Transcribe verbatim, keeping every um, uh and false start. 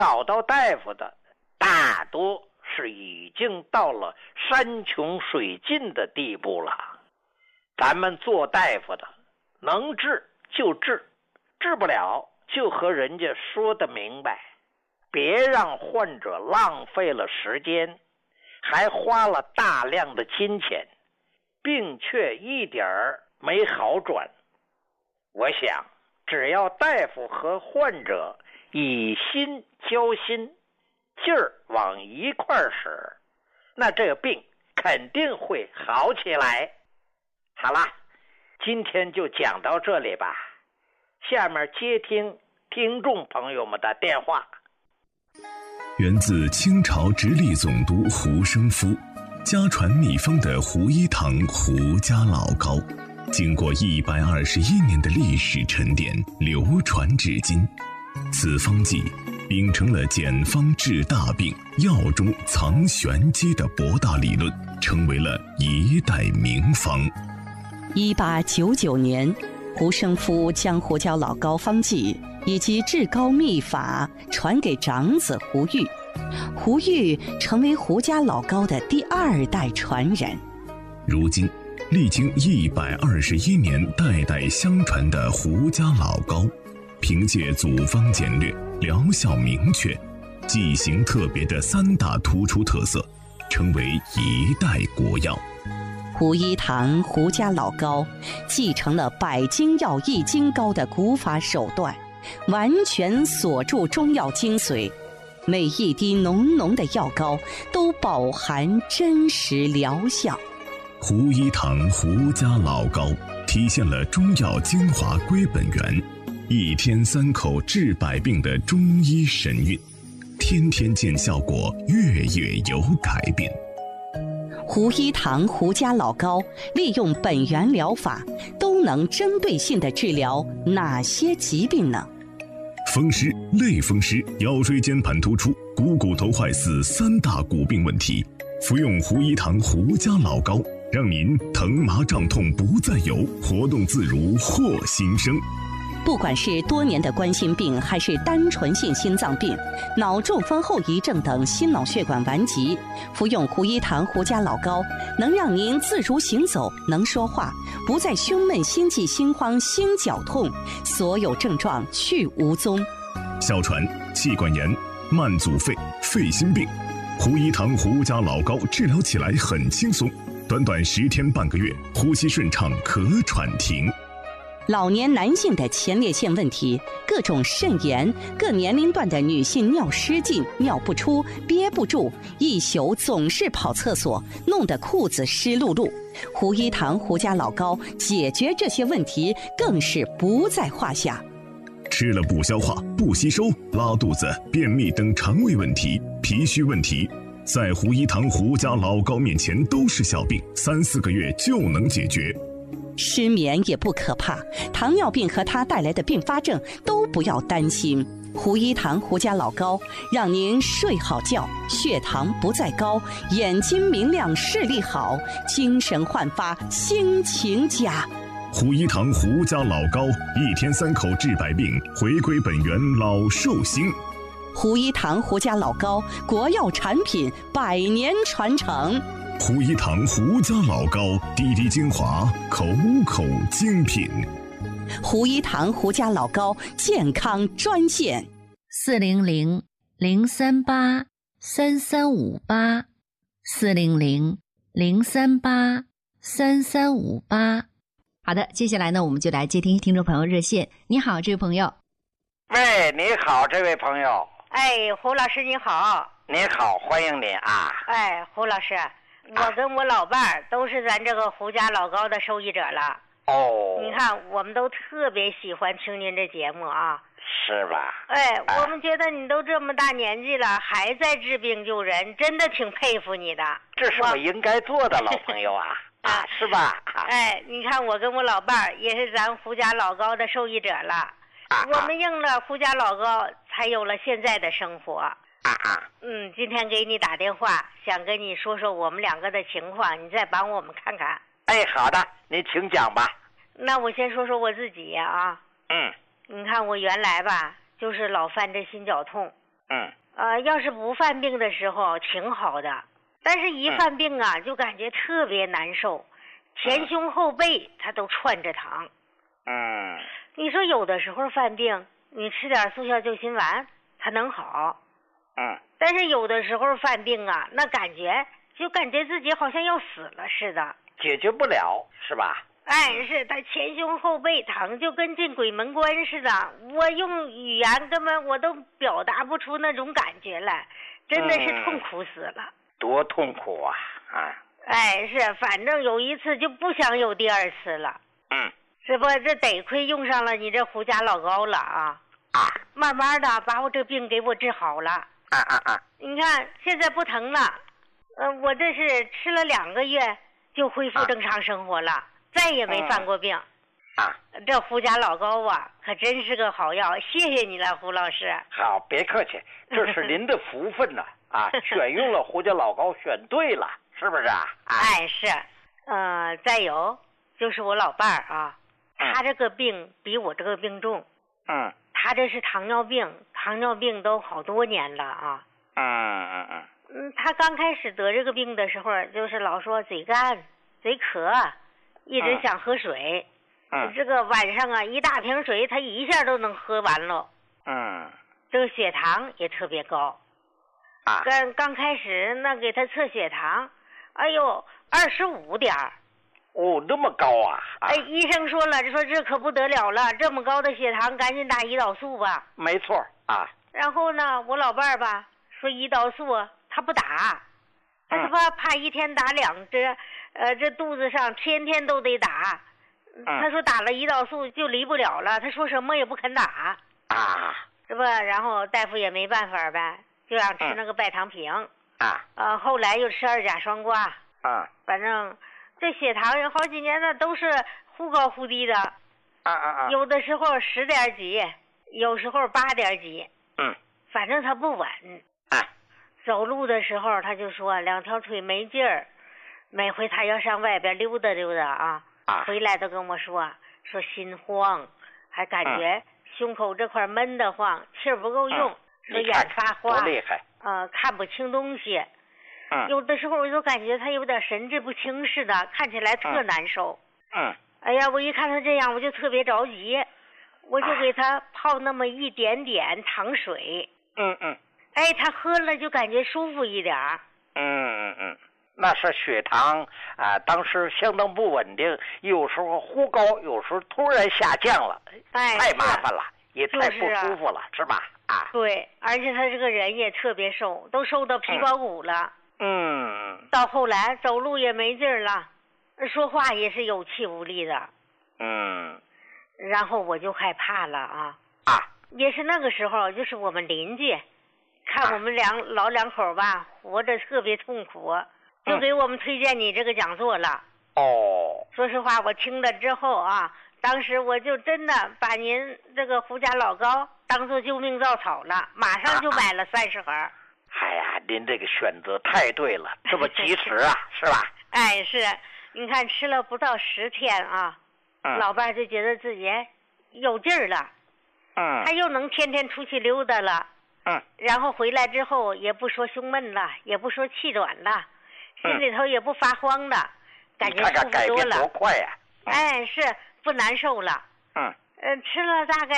找到大夫的大多是已经到了山穷水尽的地步了。咱们做大夫的能治就治，治不了就和人家说得明白，别让患者浪费了时间，还花了大量的金钱，病却一点儿没好转。我想只要大夫和患者以心交心，劲儿往一块儿使，那这个病肯定会好起来。好了，今天就讲到这里吧，下面接听听众朋友们的电话。 源自清朝直隶总督胡生夫，家传秘方的胡一堂胡家老膏，经过一百二十一年的历史沉淀，流传至今。此方剂秉承了简方治大病、药中藏玄机的博大理论，成为了一代名方。 一八九九年，胡生夫将胡椒老膏方剂以及治膏秘法传给长子胡玉，胡玉成为胡家老膏的第二代传人。 如今历经一百二十一年代代相传的胡家老膏，凭借组方简略、疗效明确、剂型特别的三大突出特色，成为一代国药。 胡一堂胡家老膏继承了百金药易筋膏的古法手段，完全锁住中药精髓，每一滴浓浓的药膏都饱含真实疗效。 胡一堂胡家老膏体现了中药精华归本源，一天三口治百病的中医神韵，天天见效果，月月有改变。 胡一堂胡家老膏利用本源疗法，都能针对性地治疗哪些疾病呢？ 风湿、类风湿、腰椎间盘突出、股骨头坏死三大骨病问题，服用胡一堂胡家老膏，让您疼麻胀痛不再有，活动自如获新生。 不管是多年的冠心病，还是单纯性心脏病、脑中风后遗症等心脑血管顽疾，服用胡一堂胡家老膏，能让您自如行走，能说话，不再胸闷、心悸、心慌、心绞痛，所有症状去无踪。 哮喘、气管炎、慢阻肺、肺心病，胡一堂胡家老膏治疗起来很轻松，短短十天半个月，呼吸顺畅，咳喘停。 老年男性的前列腺问题，各种肾炎，各年龄段的女性尿失禁、尿不出、憋不住，一宿总是跑厕所，弄得裤子湿漉漉。胡一堂胡家老膏解决这些问题更是不在话下。 吃了不消化、不吸收、拉肚子、便秘等肠胃问题、脾虚问题，在胡一堂胡家老膏面前都是小病，三四个月就能解决。 失眠也不可怕，糖尿病和它带来的并发症都不要担心。胡一堂胡家老膏让您睡好觉，血糖不再高，眼睛明亮，视力好，精神焕发，心情佳。 胡一堂胡家老膏，一天三口治百病，回归本源，老寿星。 胡一堂胡家老膏，国药产品，百年传承。 胡一堂胡家老膏，滴滴精华，口口精品。 胡一堂胡家老膏健康专线： 四零零零三八三三五八，四零零零三八三三五八。好的，接下来呢，我们就来接听听众朋友热线。你好，这位朋友。 喂，你好，这位朋友。 哎，胡老师你好。 你好，欢迎你啊。 哎，胡老师，我跟我老伴儿都是咱这个胡家老膏的受益者了。 哦， 你看，我们都特别喜欢听您这节目啊。 是吧？ 哎，我们觉得你都这么大年纪了，还在治病救人，真的挺佩服你的。 这是我应该做的，老朋友啊。啊，是吧？ 哎，你看我跟我老伴儿也是咱胡家老膏的受益者了。啊、我们用了胡家老膏，才有了现在的生活。啊啊， 嗯，今天给你打电话，想跟你说说我们两个的情况，你再帮我们看看。 哎，好的，你请讲吧。 那我先说说我自己呀啊。 嗯。 你看我原来吧，就是老犯这心绞痛。 嗯。 呃，要是不犯病的时候挺好的，但是一犯病啊，嗯、就感觉特别难受，前胸后背它都串着疼。 嗯。 你说有的时候犯病，你吃点速效救心丸，它能好。 嗯。 但是有的时候犯病啊，那感觉就感觉自己好像要死了似的。 解决不了，是吧？ 哎，是他前胸后背疼，就跟进鬼门关似的。我用语言根本我都表达不出那种感觉来，真的是痛苦死了。嗯、 多痛苦啊！啊！ 哎，是，反正有一次就不想有第二次了。 嗯。 这不，这得亏用上了你这胡家老高了啊！ 啊！ 慢慢的把我这病给我治好了。 啊啊啊！ 你看现在不疼了，呃，我这是吃了两个月就恢复正常生活了。啊，再也没犯过病， 啊！ 这胡家老高啊，可真是个好药，谢谢你了，胡老师。 好，别客气，这是您的福分呐！啊，选用了胡家老高，选对了，是不是啊？ 哎，是，呃，再有就是我老伴儿啊，他这个病比我这个病重。 嗯。 他这是糖尿病，糖尿病都好多年了啊。 嗯嗯嗯。 嗯，他刚开始得这个病的时候，就是老说嘴干、嘴渴。一直想喝水， 嗯， 这个晚上啊，一大瓶水他一下都能喝完了。 嗯， 这个血糖也特别高， 啊， 刚刚开始那给他测血糖，哎呦，二十五点儿。 哦，那么高啊！啊哎，医生说了，说这可不得了了，这么高的血糖，赶紧打胰岛素吧。 没错啊。 然后呢，我老伴儿吧说胰岛素他不打，他说怕怕一天打两针。呃，这肚子上天天都得打， 嗯、 他说打了胰岛素就离不了了，他说什么也不肯打啊， 是吧？然后大夫也没办法呗，就让吃那个拜糖平啊， 呃，后来又吃二甲双胍啊， 反正这血糖有好几年呢都是忽高忽低的， 啊啊啊， 有的时候十点几，有时候八点几， 嗯， 反正他不稳， 啊， 走路的时候他就说两条腿没劲儿。每回他要上外边溜达溜达啊， 啊回来都跟我说说心慌，还感觉胸口这块闷得慌，气儿不够用， 嗯、 说眼发花， 多厉害， 呃，看不清东西， 嗯， 有的时候我就感觉他有点神志不清似的，看起来特难受。 嗯， 哎呀，我一看他这样，我就特别着急，我就给他泡那么一点点糖水。 嗯嗯， 哎，他喝了就感觉舒服一点。 嗯嗯嗯。那是血糖啊，当时相当不稳定，有时候忽高，有时候突然下降了， 哎， 太麻烦了，也太不舒服了， 是吧？啊， 对，而且他这个人也特别瘦，都瘦到皮包骨了。 嗯， 到后来走路也没劲儿了，说话也是有气无力的。 嗯， 然后我就害怕了啊。 啊， 也是那个时候，就是我们邻居看我们两、啊、老两口吧，活着特别痛苦。就给我们推荐你这个讲座了。 哦， 说实话，我听了之后啊，当时我就真的把您这个胡家老高当做救命稻草了，马上就买了三十盒。 哎呀，您这个选择太对了，这么及时啊，是吧？ 哎，是，你看吃了不到十天啊， 嗯、 老伴就觉得自己有劲儿了， 嗯， 他又能天天出去溜达了， 嗯， 然后回来之后也不说胸闷了，也不说气短了。心里头也不发慌的， 嗯、 感觉舒服多了。 多快呀、 啊！哎，是不难受了。 嗯。 呃，吃了大概